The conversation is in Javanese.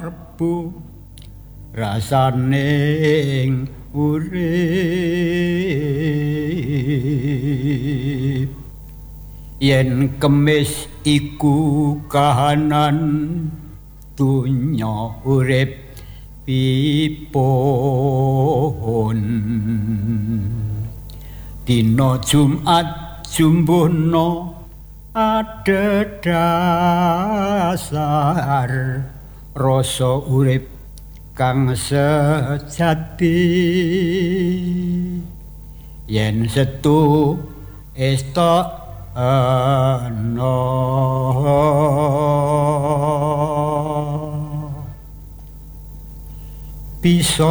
karepku rasaning urip yen kemis iku kahanan dunya urip pipun dina Jumat jumbuhna adhedhasar rasa urip kang sejati yen setu estok ana bisa